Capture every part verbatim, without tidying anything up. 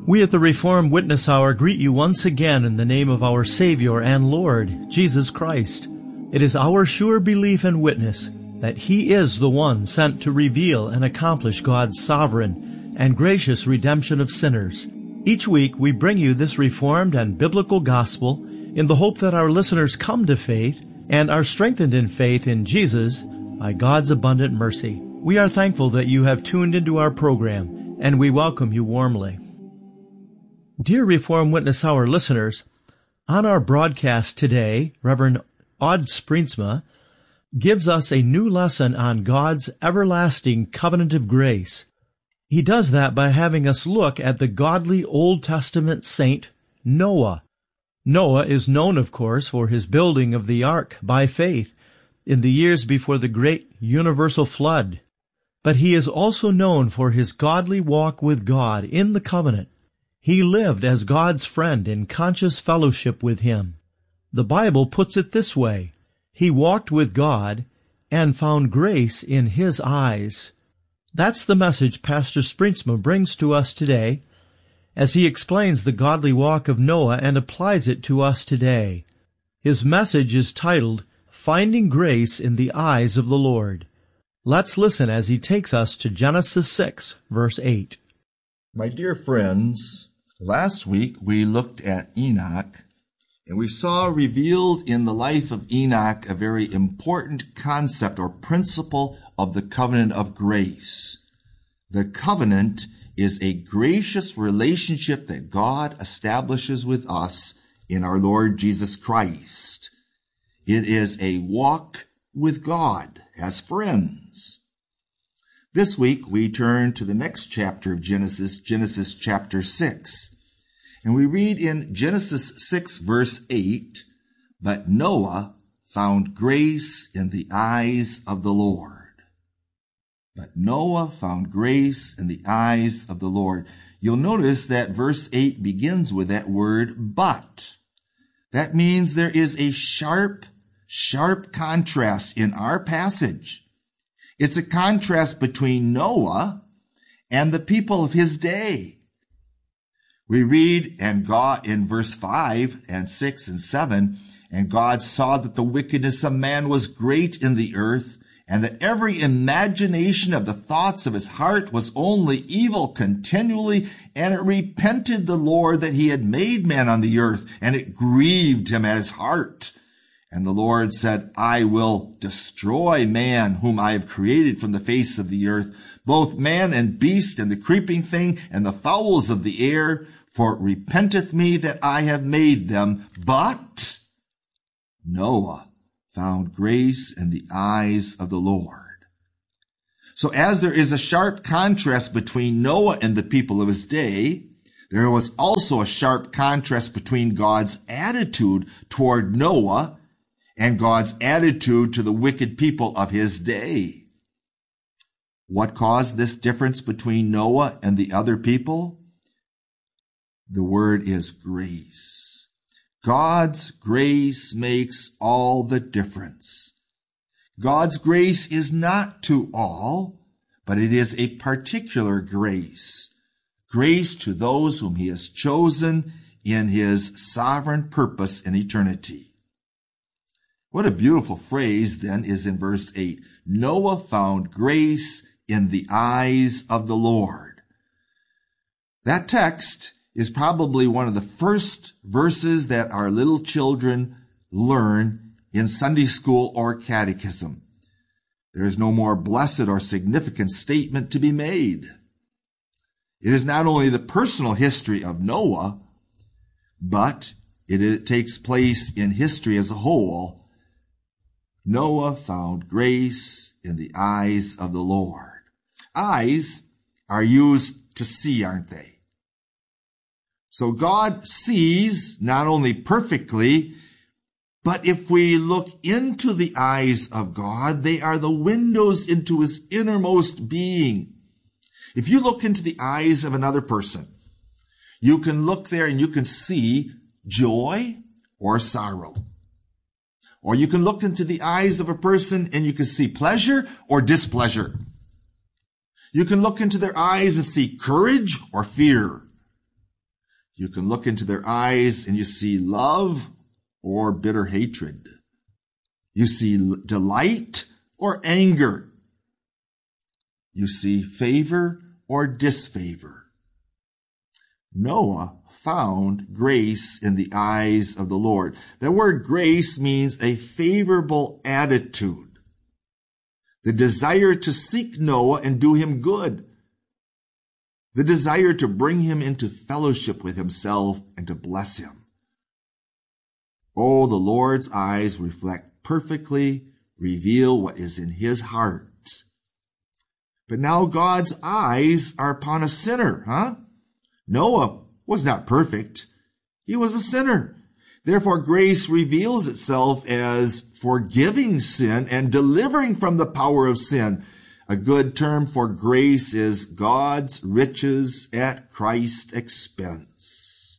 We at the Reformed Witness Hour greet you once again in the name of our Savior and Lord, Jesus Christ. It is our sure belief and witness that He is the one sent to reveal and accomplish God's sovereign and gracious redemption of sinners. Each week we bring you this Reformed and biblical gospel in the hope that our listeners come to faith and are strengthened in faith in Jesus by God's abundant mercy. We are thankful that you have tuned into our program, and we welcome you warmly. Dear Reformed Witness Hour listeners, on our broadcast today, Reverend Odd Springsma gives us a new lesson on God's everlasting covenant of grace. He does that by having us look at the godly Old Testament saint Noah. Noah is known, of course, for his building of the ark by faith in the years before the great universal flood. But he is also known for his godly walk with God in the covenant. He lived as God's friend in conscious fellowship with Him. The Bible puts it this way: he walked with God and found grace in His eyes. That's the message Pastor Springsma brings to us today as he explains the godly walk of Noah and applies it to us today. His message is titled, Finding Grace in the Eyes of the Lord. Let's listen as he takes us to Genesis six, verse eight. My dear friends, last week we looked at Enoch, and we saw revealed in the life of Enoch a very important concept or principle of the covenant of grace. The covenant is a gracious relationship that God establishes with us in our Lord Jesus Christ. It is a walk with God as friends. This week, we turn to the next chapter of Genesis, Genesis chapter six. And we read in Genesis six, verse eight, But Noah found grace in the eyes of the Lord. But Noah found grace in the eyes of the Lord. You'll notice that verse eight begins with that word, but. That means there is a sharp, sharp contrast in our passage. It's a contrast between Noah and the people of his day. We read and God in verse five and six and seven, and God saw that the wickedness of man was great in the earth, and that every imagination of the thoughts of his heart was only evil continually, and it repented the Lord that he had made man on the earth, and it grieved him at his heart. And the Lord said, I will destroy man whom I have created from the face of the earth, both man and beast and the creeping thing and the fowls of the air, for it repenteth me that I have made them. But Noah found grace in the eyes of the Lord. So as there is a sharp contrast between Noah and the people of his day, there was also a sharp contrast between God's attitude toward Noah and God's attitude to the wicked people of his day. What caused this difference between Noah and the other people? The word is grace. God's grace makes all the difference. God's grace is not to all, but it is a particular grace. Grace to those whom He has chosen in His sovereign purpose in eternity. What a beautiful phrase then is in verse eight. Noah found grace in the eyes of the Lord. That text is probably one of the first verses that our little children learn in Sunday school or catechism. There is no more blessed or significant statement to be made. It is not only the personal history of Noah, but it, it takes place in history as a whole. Noah found grace in the eyes of the Lord. Eyes are used to see, aren't they? So God sees not only perfectly, but if we look into the eyes of God, they are the windows into His innermost being. If you look into the eyes of another person, you can look there and you can see joy or sorrow. Or you can look into the eyes of a person and you can see pleasure or displeasure. You can look into their eyes and see courage or fear. You can look into their eyes and you see love or bitter hatred. You see delight or anger. You see favor or disfavor. Noah found grace in the eyes of the Lord. The word grace means a favorable attitude, the desire to seek Noah and do him good, the desire to bring him into fellowship with himself and to bless him. Oh, the Lord's eyes reflect perfectly, reveal what is in his heart. But now God's eyes are upon a sinner, huh? Noah was not perfect. He was a sinner. Therefore, grace reveals itself as forgiving sin and delivering from the power of sin. A good term for grace is God's riches at Christ's expense.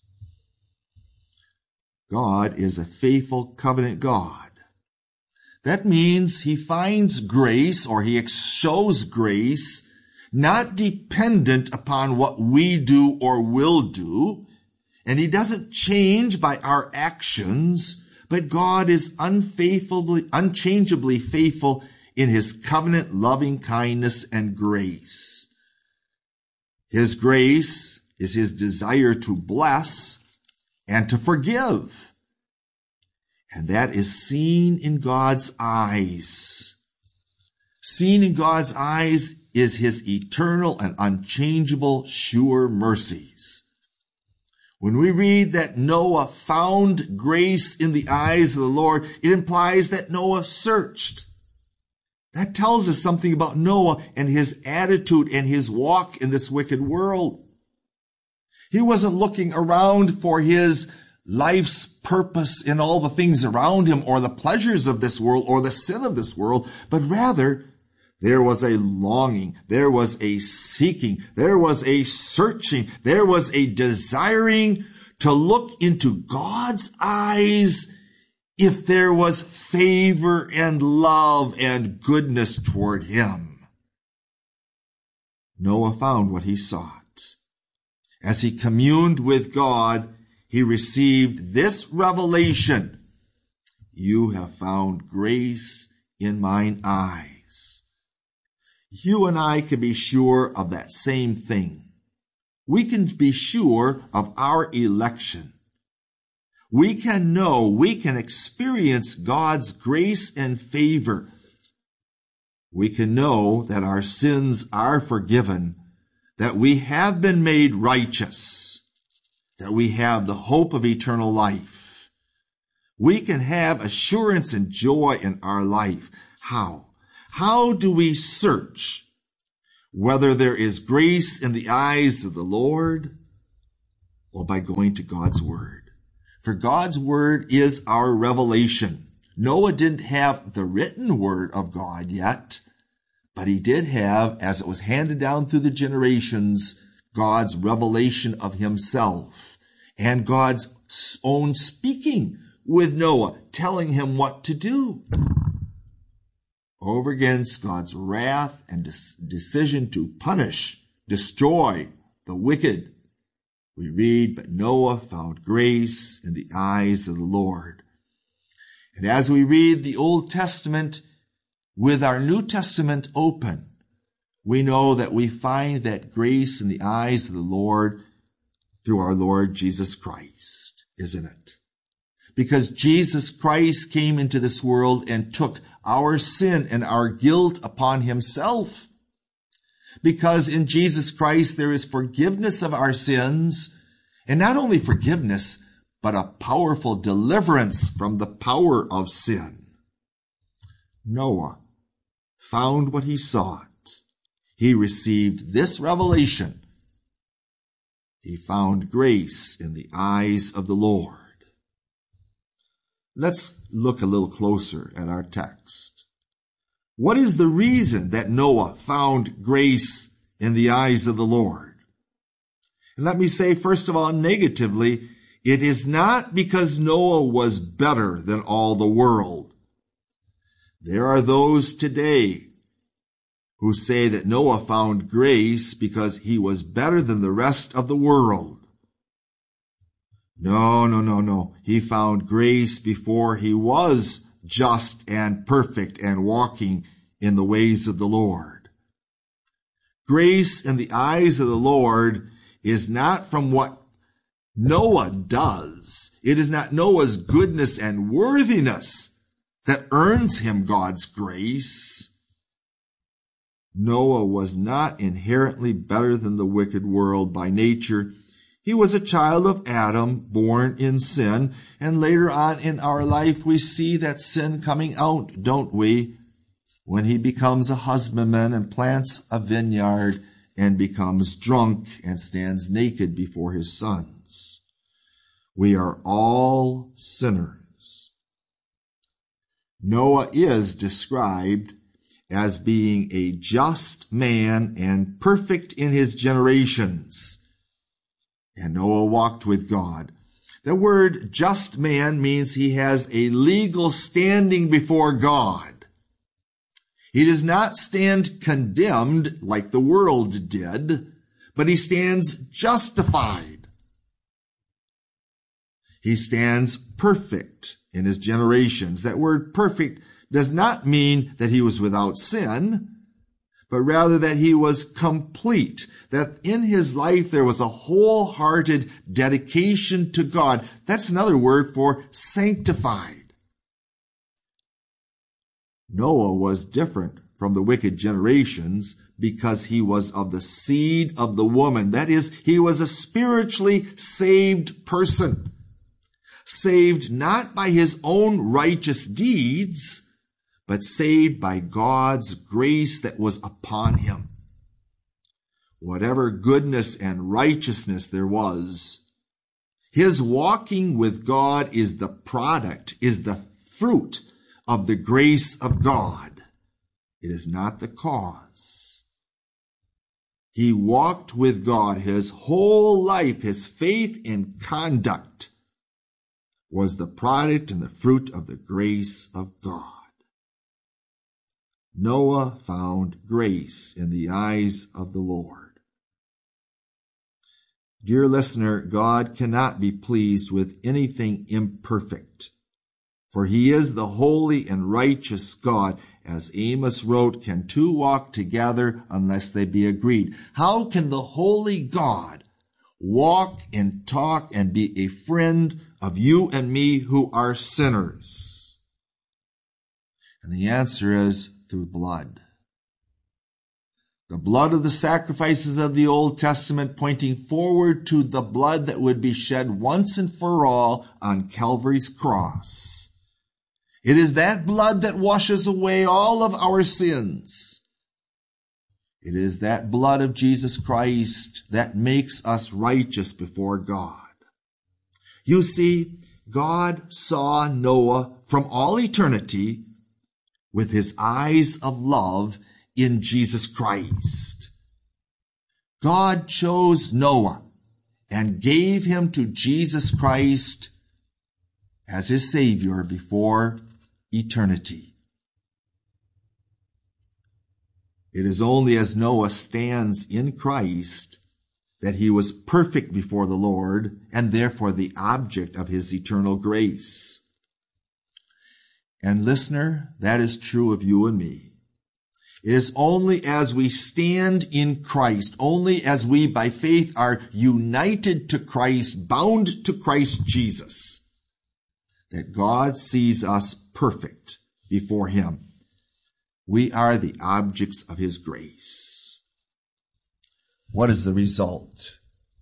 God is a faithful covenant God. That means he finds grace, or he shows grace, not dependent upon what we do or will do, and he doesn't change by our actions, but God is unfaithfully, unchangeably faithful in his covenant loving kindness and grace. His grace is his desire to bless and to forgive, and that is seen in God's eyes. Seen in God's eyes is his eternal and unchangeable, sure mercies. When we read that Noah found grace in the eyes of the Lord, it implies that Noah searched. That tells us something about Noah and his attitude and his walk in this wicked world. He wasn't looking around for his life's purpose in all the things around him or the pleasures of this world or the sin of this world, but rather there was a longing, there was a seeking, there was a searching, there was a desiring to look into God's eyes if there was favor and love and goodness toward him. Noah found what he sought. As he communed with God, he received this revelation: "You have found grace in mine eyes." You and I can be sure of that same thing. We can be sure of our election. We can know, we can experience God's grace and favor. We can know that our sins are forgiven, that we have been made righteous, that we have the hope of eternal life. We can have assurance and joy in our life. How? How do we search whether there is grace in the eyes of the Lord? Well, by going to God's Word. For God's Word is our revelation. Noah didn't have the written Word of God yet, but he did have, as it was handed down through the generations, God's revelation of himself and God's own speaking with Noah, telling him what to do. Over against God's wrath and decision to punish, destroy the wicked, we read, "But Noah found grace in the eyes of the Lord." And as we read the Old Testament with our New Testament open, we know that we find that grace in the eyes of the Lord through our Lord Jesus Christ, isn't it? Because Jesus Christ came into this world and took our sin and our guilt upon himself. Because in Jesus Christ there is forgiveness of our sins, and not only forgiveness, but a powerful deliverance from the power of sin. Noah found what he sought. He received this revelation. He found grace in the eyes of the Lord. Let's look a little closer at our text. What is the reason that Noah found grace in the eyes of the Lord? And let me say, first of all, negatively, it is not because Noah was better than all the world. There are those today who say that Noah found grace because he was better than the rest of the world. No, no, no, no. He found grace before he was just and perfect and walking in the ways of the Lord. Grace in the eyes of the Lord is not from what Noah does. It is not Noah's goodness and worthiness that earns him God's grace. Noah was not inherently better than the wicked world by nature. He was a child of Adam, born in sin, and later on in our life we see that sin coming out, don't we? When he becomes a husbandman and plants a vineyard and becomes drunk and stands naked before his sons. We are all sinners. Noah is described as being a just man and perfect in his generations. And Noah walked with God. The word just man means he has a legal standing before God. He does not stand condemned like the world did, but he stands justified. He stands perfect in his generations. That word perfect does not mean that he was without sin, but rather that he was complete, that in his life there was a wholehearted dedication to God. That's another word for sanctified. Noah was different from the wicked generations because he was of the seed of the woman. That is, he was a spiritually saved person, saved not by his own righteous deeds, but saved by God's grace that was upon him. Whatever goodness and righteousness there was, his walking with God is the product, is the fruit of the grace of God. It is not the cause. He walked with God his whole life. His faith and conduct was the product and the fruit of the grace of God. Noah found grace in the eyes of the Lord. Dear listener, God cannot be pleased with anything imperfect, for he is the holy and righteous God. As Amos wrote, can two walk together unless they be agreed? How can the holy God walk and talk and be a friend of you and me who are sinners? And the answer is through blood. The blood of the sacrifices of the Old Testament pointing forward to the blood that would be shed once and for all on Calvary's cross. It is that blood that washes away all of our sins. It is that blood of Jesus Christ that makes us righteous before God. You see, God saw Noah from all eternity with his eyes of love in Jesus Christ. God chose Noah and gave him to Jesus Christ as his Savior before eternity. It is only as Noah stands in Christ that he was perfect before the Lord and therefore the object of his eternal grace. And listener, that is true of you and me. It is only as we stand in Christ, only as we by faith are united to Christ, bound to Christ Jesus, that God sees us perfect before him. We are the objects of his grace. What is the result?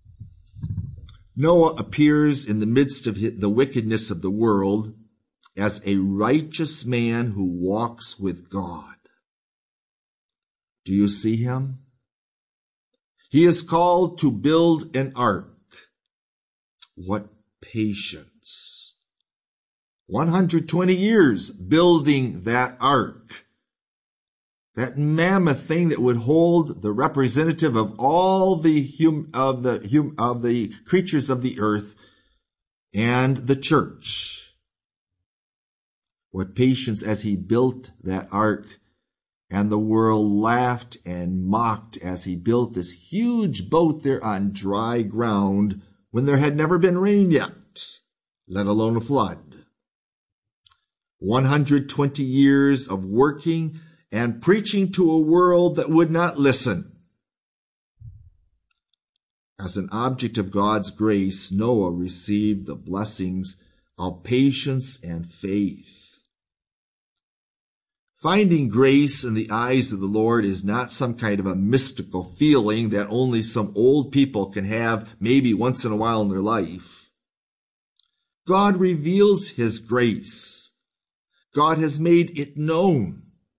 Noah appears in the midst of the wickedness of the world as a righteous man who walks with God. Do you see him? He is called to build an ark. What patience. one hundred twenty years building that ark. That mammoth thing that would hold the representative of all the hum, of the hum, of the creatures of the earth and the church. What patience as he built that ark, and the world laughed and mocked as he built this huge boat there on dry ground when there had never been rain yet. let alone a flood. one hundred twenty years of working and preaching to a world that would not listen. As an object of God's grace, Noah received the blessings of patience and faith. Finding grace in the eyes of the Lord is not some kind of a mystical feeling that only some old people can have maybe once in a while in their life. God reveals His grace. God has made it known.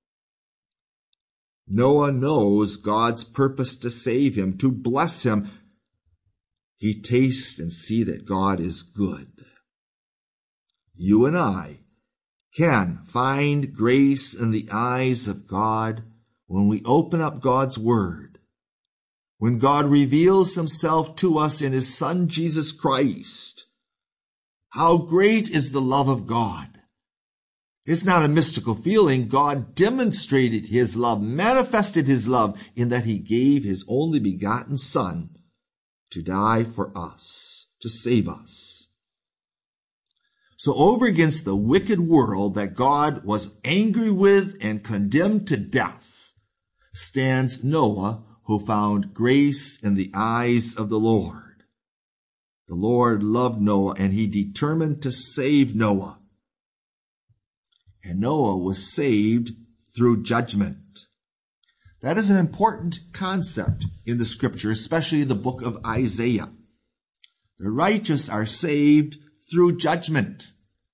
Noah knows God's purpose to save him, to bless him. He tastes and sees that God is good. You and I can find grace in the eyes of God when we open up God's Word, when God reveals Himself to us in His Son, Jesus Christ. How great is the love of God! It's not a mystical feeling. God demonstrated His love, manifested His love in that He gave His only begotten Son to die for us, to save us. So over against the wicked world that God was angry with and condemned to death stands Noah, who found grace in the eyes of the Lord. The Lord loved Noah, and He determined to save Noah. And Noah was saved through judgment. That is an important concept in the Scripture, especially the book of Isaiah. The righteous are saved through judgment.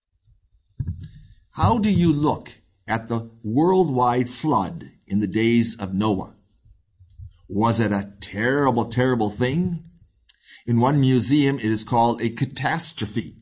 How do you look at the worldwide flood in the days of Noah? Was it a terrible, terrible thing? In one museum, it is called a catastrophe.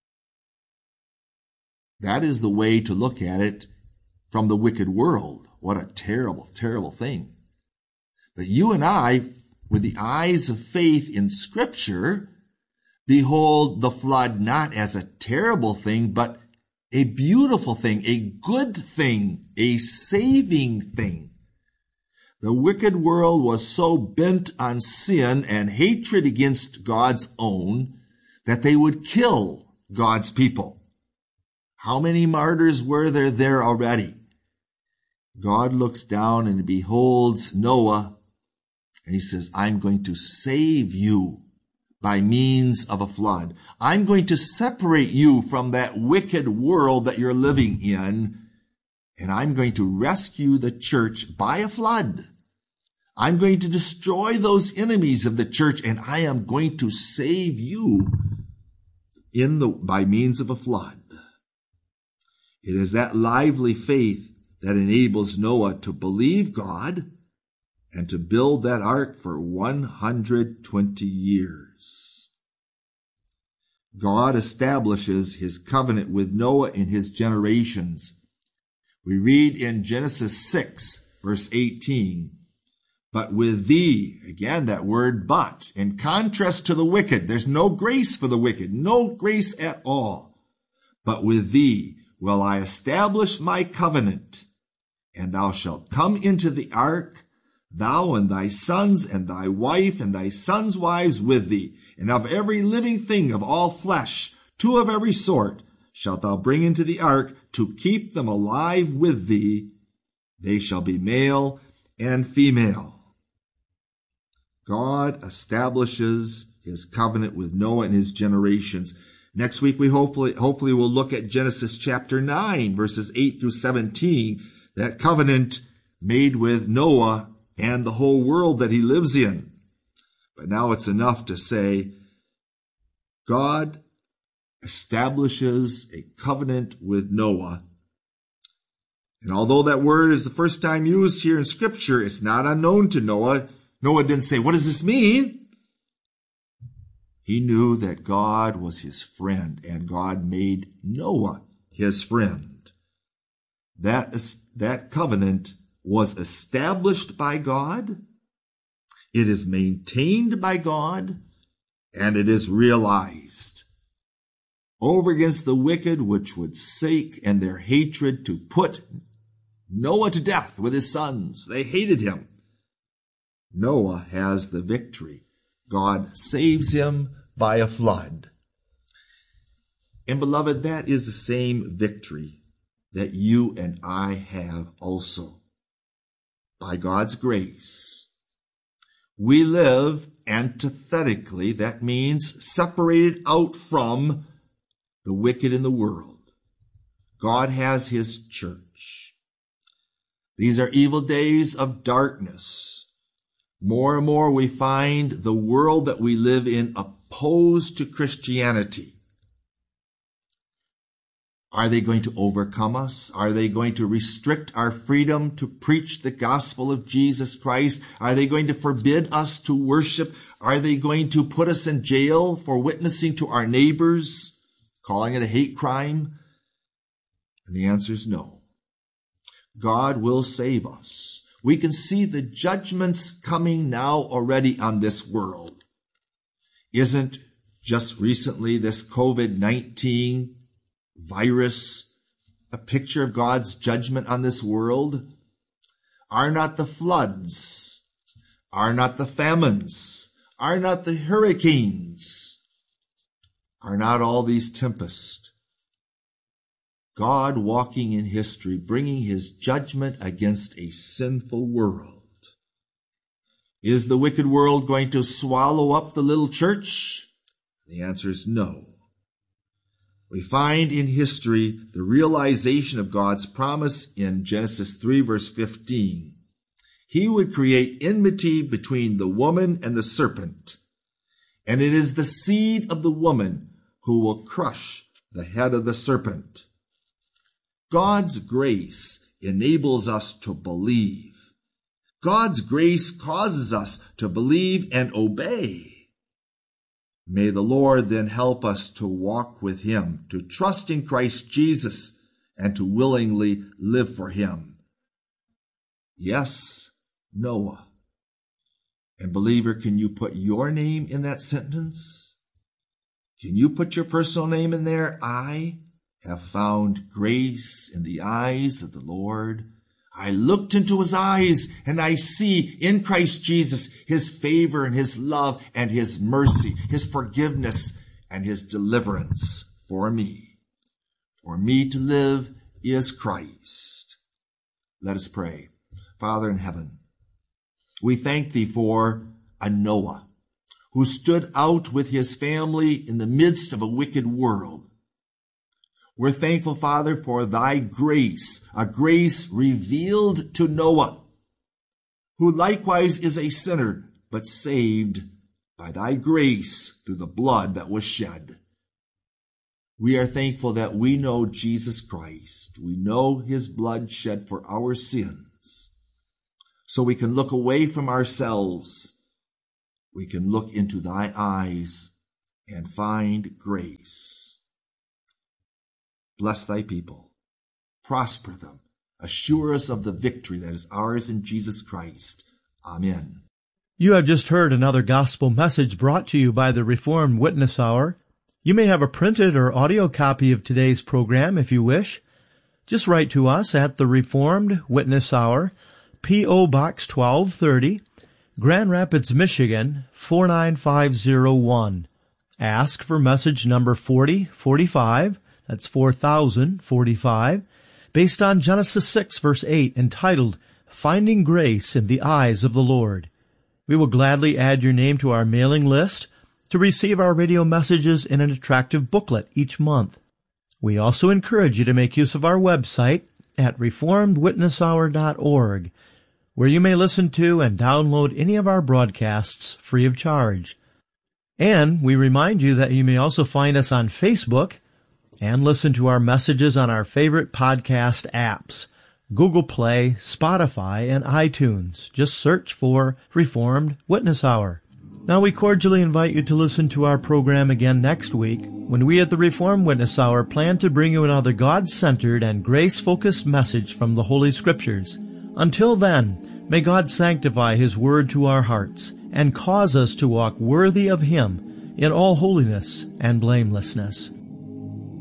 That is the way to look at it from the wicked world. What a terrible, terrible thing. But you and I, with the eyes of faith in Scripture, behold the flood not as a terrible thing, but a beautiful thing, a good thing, a saving thing. The wicked world was so bent on sin and hatred against God's own that they would kill God's people. How many martyrs were there there already? God looks down and beholds Noah, and He says, I'm going to save you by means of a flood. I'm going to separate you from that wicked world that you're living in, and I'm going to rescue the church by a flood. I'm going to destroy those enemies of the church, and I am going to save you in the by means of a flood. It is that lively faith that enables Noah to believe God and to build that ark for one hundred twenty years. God establishes His covenant with Noah and his generations. We read in Genesis six, verse eighteen, but with thee, again that word but, in contrast to the wicked, there's no grace for the wicked, no grace at all. But with thee will I establish my covenant, and thou shalt come into the ark, thou and thy sons and thy wife and thy sons' wives with thee, and of every living thing of all flesh, two of every sort, shalt thou bring into the ark to keep them alive with thee. They shall be male and female. God establishes His covenant with Noah and his generations. Next week, we hopefully, hopefully will look at Genesis chapter nine, verses eight through seventeen, that covenant made with Noah and the whole world that he lives in. But now it's enough to say, God establishes a covenant with Noah. And although that word is the first time used here in Scripture, it's not unknown to Noah. Noah didn't say, what does this mean? He knew that God was his friend, and God made Noah his friend. That, is, that covenant was established by God, it is maintained by God, and it is realized. Over against the wicked, which would seek in their hatred to put Noah to death with his sons. They hated him. Noah has the victory. God saves him by a flood. And beloved, that is the same victory that you and I have also. By God's grace, we live antithetically. That means separated out from the wicked in the world. God has his church. These are evil days of darkness. More and more we find the world that we live in opposed to Christianity. Are they going to overcome us? Are they going to restrict our freedom to preach the gospel of Jesus Christ? Are they going to forbid us to worship? Are they going to put us in jail for witnessing to our neighbors, calling it a hate crime? And the answer is no. God will save us. We can see the judgments coming now already on this world. Isn't just recently this covid nineteen virus a picture of God's judgment on this world? Are not the floods, are not the famines, are not the hurricanes, are not all these tempests God walking in history, bringing his judgment against a sinful world? Is the wicked world going to swallow up the little church? The answer is no. We find in history the realization of God's promise in Genesis three, verse fifteen. He would create enmity between the woman and the serpent, and it is the seed of the woman who will crush the head of the serpent. God's grace enables us to believe. God's grace causes us to believe and obey. May the Lord then help us to walk with him, to trust in Christ Jesus, and to willingly live for him. Yes, Noah. And believer, can you put your name in that sentence? Can you put your personal name in there? I have found grace in the eyes of the Lord. I looked into his eyes and I see in Christ Jesus his favor and his love and his mercy, his forgiveness and his deliverance for me. For me to live is Christ. Let us pray. Father in heaven, we thank thee for a Noah who stood out with his family in the midst of a wicked world. We're thankful, Father, for thy grace, a grace revealed to Noah, who likewise is a sinner, but saved by thy grace through the blood that was shed. We are thankful that we know Jesus Christ. We know his blood shed for our sins. So we can look away from ourselves. We can look into thy eyes and find grace. Bless thy people. Prosper them. Assure us of the victory that is ours in Jesus Christ. Amen. You have just heard another gospel message brought to you by the Reformed Witness Hour. You may have a printed or audio copy of today's program if you wish. Just write to us at the Reformed Witness Hour, P O. Box twelve thirty, Grand Rapids, Michigan, four nine five zero one. Ask for message number forty forty-five. That's four thousand forty-five, based on Genesis six, verse eight, entitled, Finding Grace in the Eyes of the Lord. We will gladly add your name to our mailing list to receive our radio messages in an attractive booklet each month. We also encourage you to make use of our website at reformed witness hour dot org, where you may listen to and download any of our broadcasts free of charge. And we remind you that you may also find us on Facebook and listen to our messages on our favorite podcast apps, Google Play, Spotify, and iTunes. Just search for Reformed Witness Hour. Now we cordially invite you to listen to our program again next week, when we at the Reformed Witness Hour plan to bring you another God-centered and grace-focused message from the Holy Scriptures. Until then, may God sanctify his word to our hearts and cause us to walk worthy of him in all holiness and blamelessness.